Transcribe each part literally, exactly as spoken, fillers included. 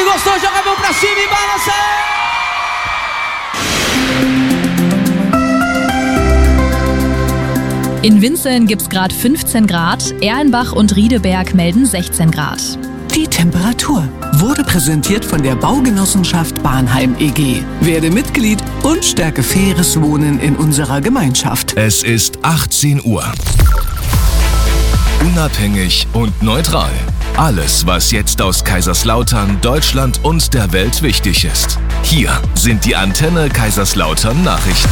gostou, joga a mão pra cima e balança! In Winzeln gibt's gerade fünfzehn Grad, Erlenbach und Riedeberg melden sechzehn Grad. Die Temperatur wurde präsentiert von der Baugenossenschaft Bahnheim E G. Werde Mitglied und stärke faires Wohnen in unserer Gemeinschaft. Es ist achtzehn Uhr. Unabhängig und neutral. Alles, was jetzt aus Kaiserslautern, Deutschland und der Welt wichtig ist. Hier sind die Antenne Kaiserslautern Nachrichten.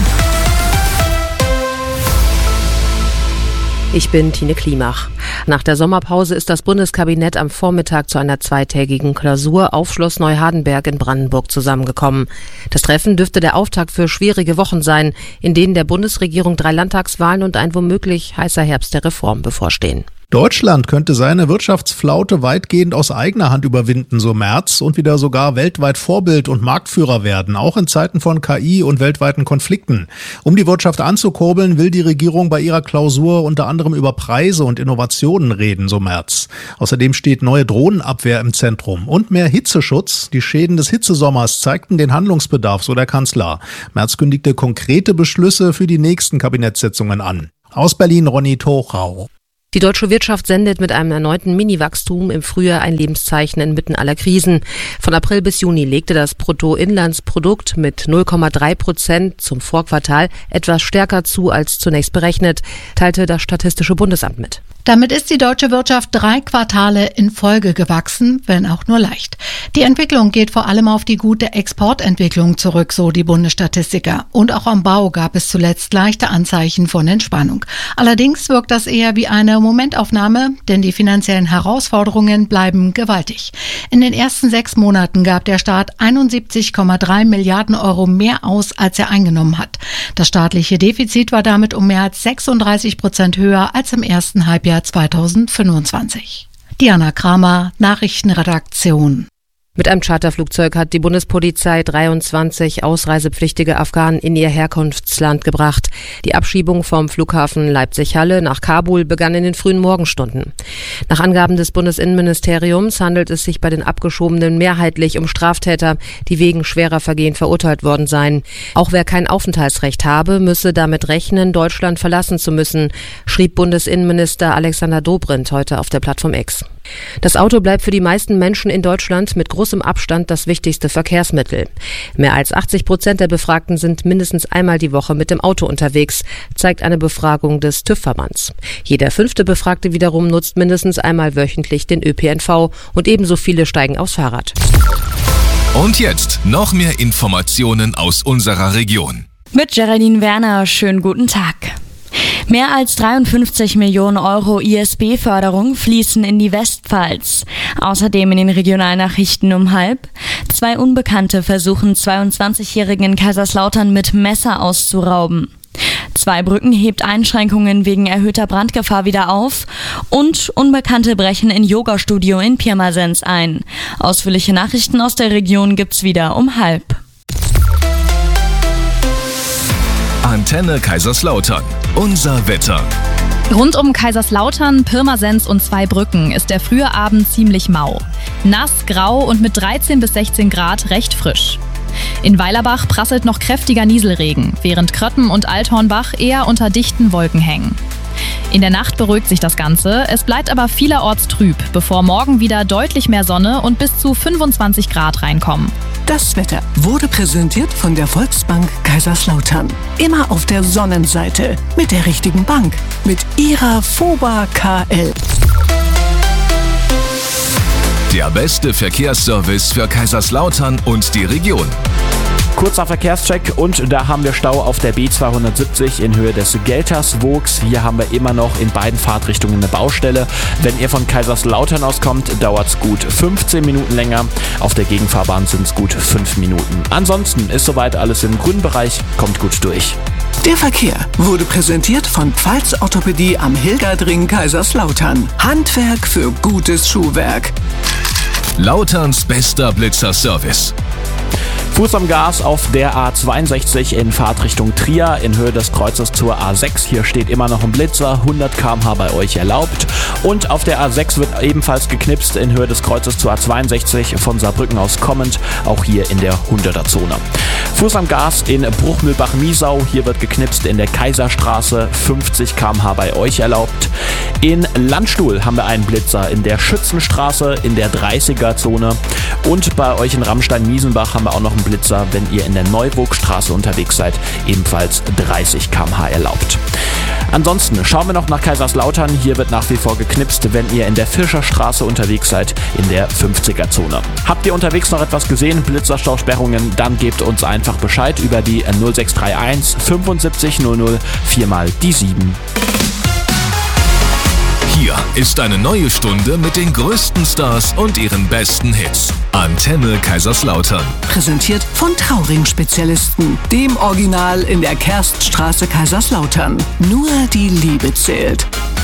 Ich bin Tine Klimach. Nach der Sommerpause ist das Bundeskabinett am Vormittag zu einer zweitägigen Klausur auf Schloss Neuhardenberg in Brandenburg zusammengekommen. Das Treffen dürfte der Auftakt für schwierige Wochen sein, in denen der Bundesregierung drei Landtagswahlen und ein womöglich heißer Herbst der Reform bevorstehen. Deutschland könnte seine Wirtschaftsflaute weitgehend aus eigener Hand überwinden, so Merz, und wieder sogar weltweit Vorbild und Marktführer werden, auch in Zeiten von K I und weltweiten Konflikten. Um die Wirtschaft anzukurbeln, will die Regierung bei ihrer Klausur unter anderem über Preise und Innovationen reden, so Merz. Außerdem steht neue Drohnenabwehr im Zentrum und mehr Hitzeschutz. Die Schäden des Hitzesommers zeigten den Handlungsbedarf, so der Kanzler. Merz kündigte konkrete Beschlüsse für die nächsten Kabinettssitzungen an. Aus Berlin Ronny Tochau. Die deutsche Wirtschaft sendet mit einem erneuten Mini-Wachstum im Frühjahr ein Lebenszeichen inmitten aller Krisen. Von April bis Juni legte das Bruttoinlandsprodukt mit null Komma drei Prozent zum Vorquartal etwas stärker zu als zunächst berechnet, teilte das Statistische Bundesamt mit. Damit ist die deutsche Wirtschaft drei Quartale in Folge gewachsen, wenn auch nur leicht. Die Entwicklung geht vor allem auf die gute Exportentwicklung zurück, so die Bundesstatistiker. Und auch am Bau gab es zuletzt leichte Anzeichen von Entspannung. Allerdings wirkt das eher wie eine Momentaufnahme, denn die finanziellen Herausforderungen bleiben gewaltig. In den ersten sechs Monaten gab der Staat einundsiebzig Komma drei Milliarden Euro mehr aus, als er eingenommen hat. Das staatliche Defizit war damit um mehr als sechsunddreißig Prozent höher als im ersten Halbjahr zweitausendfünfundzwanzig. Diana Kramer, Nachrichtenredaktion. Mit einem Charterflugzeug hat die Bundespolizei dreiundzwanzig ausreisepflichtige Afghanen in ihr Herkunftsland gebracht. Die Abschiebung vom Flughafen Leipzig-Halle nach Kabul begann in den frühen Morgenstunden. Nach Angaben des Bundesinnenministeriums handelt es sich bei den Abgeschobenen mehrheitlich um Straftäter, die wegen schwerer Vergehen verurteilt worden seien. Auch wer kein Aufenthaltsrecht habe, müsse damit rechnen, Deutschland verlassen zu müssen, schrieb Bundesinnenminister Alexander Dobrindt heute auf der Plattform X. Das Auto bleibt für die meisten Menschen in Deutschland mit großem Abstand das wichtigste Verkehrsmittel. Mehr als achtzig Prozent der Befragten sind mindestens einmal die Woche mit dem Auto unterwegs, zeigt eine Befragung des TÜV-Verbands. Jeder fünfte Befragte wiederum nutzt mindestens einmal wöchentlich den Ö P N V und ebenso viele steigen aufs Fahrrad. Und jetzt noch mehr Informationen aus unserer Region. Mit Geraldine Werner, schönen guten Tag. Mehr als dreiundfünfzig Millionen Euro I S B-Förderung fließen in die Westpfalz. Außerdem in den Regionalnachrichten um halb. Zwei Unbekannte versuchen zweiundzwanzigjährigen in Kaiserslautern mit Messer auszurauben. Zweibrücken hebt Einschränkungen wegen erhöhter Brandgefahr wieder auf. Und Unbekannte brechen in Yoga-Studio in Pirmasens ein. Ausführliche Nachrichten aus der Region gibt's wieder um halb. Antenne Kaiserslautern. Unser Wetter. Rund um Kaiserslautern, Pirmasens und Zweibrücken ist der frühe Abend ziemlich mau. Nass, grau und mit dreizehn bis sechzehn Grad recht frisch. In Weilerbach prasselt noch kräftiger Nieselregen, während Krötten und Althornbach eher unter dichten Wolken hängen. In der Nacht beruhigt sich das Ganze, es bleibt aber vielerorts trüb, bevor morgen wieder deutlich mehr Sonne und bis zu fünfundzwanzig Grad reinkommen. Das Wetter wurde präsentiert von der Volksbank Kaiserslautern. Immer auf der Sonnenseite mit der richtigen Bank, mit ihrer FOBA K L. Der beste Verkehrsservice für Kaiserslautern und die Region. Kurzer Verkehrscheck und da haben wir Stau auf der B zweihundertsiebzig in Höhe des Gelterswogs. Hier haben wir immer noch in beiden Fahrtrichtungen eine Baustelle. Wenn ihr von Kaiserslautern aus kommt, dauert es gut fünfzehn Minuten länger. Auf der Gegenfahrbahn sind es gut fünf Minuten. Ansonsten ist soweit alles im grünen Bereich, kommt gut durch. Der Verkehr wurde präsentiert von Pfalz Orthopädie am Hilgerdring Kaiserslautern. Handwerk für gutes Schuhwerk. Lauterns bester Blitzerservice. Fuß am Gas auf der A zweiundsechzig in Fahrtrichtung Trier in Höhe des Kreuzes zur A sechs. Hier steht immer noch ein Blitzer, hundert Kilometer pro Stunde bei euch erlaubt. Und auf der A sechs wird ebenfalls geknipst in Höhe des Kreuzes zur A zweiundsechzig von Saarbrücken aus kommend, auch hier in der hunderter-Zone. Fuß am Gas in Bruchmühlbach-Miesau. Hier wird geknipst in der Kaiserstraße, fünfzig Kilometer pro Stunde bei euch erlaubt. In Landstuhl haben wir einen Blitzer in der Schützenstraße in der dreißiger-Zone. Und bei euch in Rammstein-Miesenbach haben wir auch noch einen Blitzer, wenn ihr in der Neuburgstraße unterwegs seid, ebenfalls dreißig Kilometer pro Stunde erlaubt. Ansonsten schauen wir noch nach Kaiserslautern. Hier wird nach wie vor geknipst, wenn ihr in der Fischerstraße unterwegs seid, in der fünfziger-Zone. Habt ihr unterwegs noch etwas gesehen, Blitzerstausperrungen, dann gebt uns einfach Bescheid über die null sechs drei eins fünfundsiebzig null null viermal die sieben. Hier ist eine neue Stunde mit den größten Stars und ihren besten Hits. Antenne Kaiserslautern. Präsentiert von Trauring-Spezialisten, dem Original in der Kerststraße Kaiserslautern. Nur die Liebe zählt.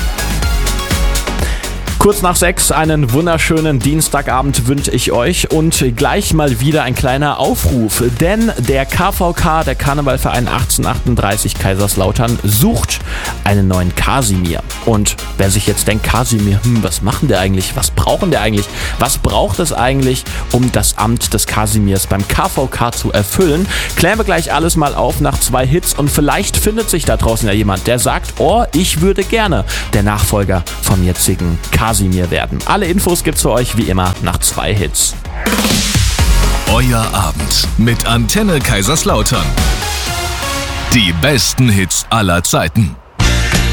Kurz nach sechs, einen wunderschönen Dienstagabend wünsche ich euch und gleich mal wieder ein kleiner Aufruf, denn der K V K, der Karnevalverein achtzehnhundertachtunddreißig Kaiserslautern, sucht einen neuen Kasimir. Und wer sich jetzt denkt, Kasimir, hm, was machen der eigentlich, was brauchen der eigentlich, was braucht es eigentlich, um das Amt des Kasimirs beim K V K zu erfüllen, klären wir gleich alles mal auf nach zwei Hits und vielleicht findet sich da draußen ja jemand, der sagt, oh, ich würde gerne der Nachfolger vom jetzigen Kasimir werden. Alle Infos gibt's für euch wie immer nach zwei Hits. Euer Abend mit Antenne Kaiserslautern. Die besten Hits aller Zeiten.